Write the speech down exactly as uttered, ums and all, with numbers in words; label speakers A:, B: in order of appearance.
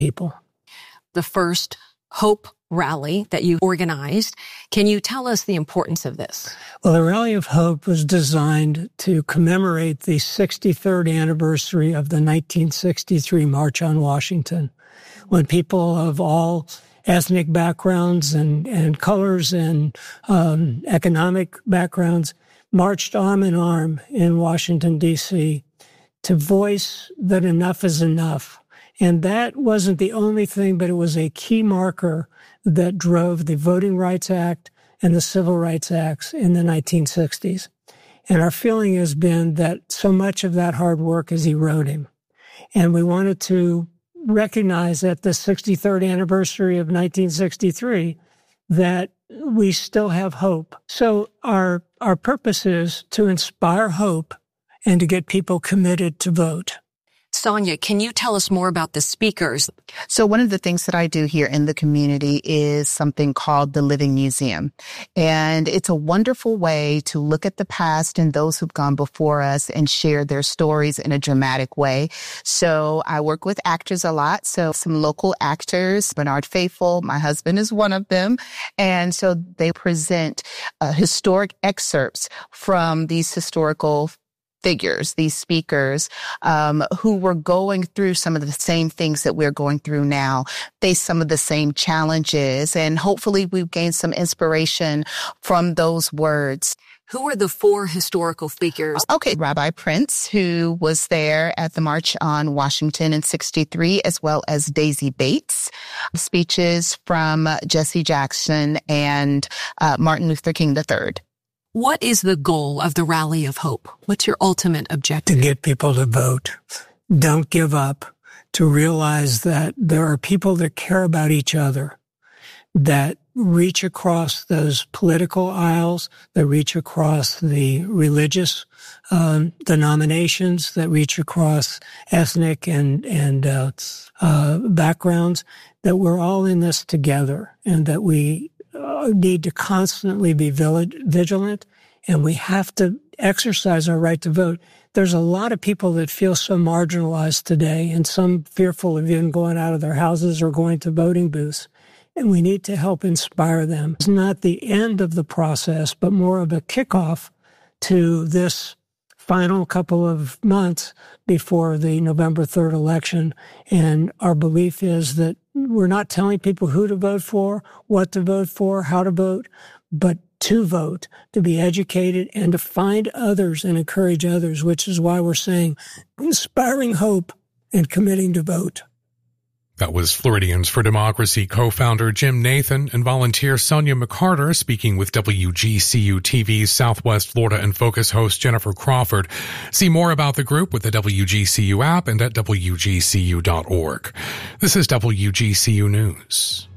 A: people.
B: The first Hope rally that you organized. Can you tell us the importance of this?
A: Well, the Rally of Hope was designed to commemorate the sixty-third anniversary of the nineteen sixty-three March on Washington, when people of all ethnic backgrounds and, and colors and um, economic backgrounds marched arm in arm in Washington, D C to voice that enough is enough. And that wasn't the only thing, but it was a key marker that drove the Voting Rights Act and the Civil Rights Acts in the nineteen sixties. And our feeling has been that so much of that hard work is eroding. And we wanted to recognize at the sixty-third anniversary of nineteen sixty-three that we still have hope. So our, our purpose is to inspire hope and to get people committed to vote.
B: Sonia, can you tell us more about the speakers?
C: So one of the things that I do here in the community is something called the Living Museum. And it's a wonderful way to look at the past and those who've gone before us and share their stories in a dramatic way. So I work with actors a lot. So some local actors, Bernard Faithfull, my husband is one of them. And so they present uh, historic excerpts from these historical figures, these speakers, um, who were going through some of the same things that we're going through now, face some of the same challenges, and hopefully we've gained some inspiration from those words.
B: Who are the four historical figures?
C: Okay, Rabbi Prince, who was there at the March on Washington in sixty-three, as well as Daisy Bates. Speeches from Jesse Jackson and uh, Martin Luther King the third.
B: What is the goal of the Rally of Hope? What's your ultimate objective?
A: To get people to vote. Don't give up. To realize that there are people that care about each other, that reach across those political aisles, that reach across the religious um, denominations, that reach across ethnic and, and uh, uh, backgrounds, that we're all in this together and that we need to constantly be vigilant, and we have to exercise our right to vote. There's a lot of people that feel so marginalized today, and some fearful of even going out of their houses or going to voting booths, and we need to help inspire them. It's not the end of the process, but more of a kickoff to this final couple of months before the November third election. And our belief is that we're not telling people who to vote for, what to vote for, how to vote, but to vote, to be educated, and to find others and encourage others, which is why we're saying inspiring hope and committing to vote.
D: That was Floridians for Democracy co-founder Jim Nathan and volunteer Sonia McCarter speaking with W G C U T V's Southwest Florida in Focus host Jennifer Crawford. See more about the group with the W G C U app and at W G C U dot org. This is W G C U News.